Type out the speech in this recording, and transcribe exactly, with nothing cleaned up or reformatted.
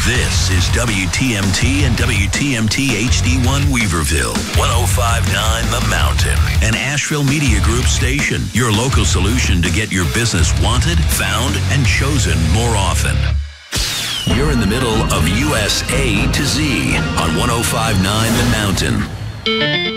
This is W T M T and W T M T H D one Weaverville, one oh five point nine The Mountain, an Asheville Media Group station, your local solution to get your business wanted, found, and chosen more often. You're in the middle of U S A to Z on one oh five point nine The Mountain.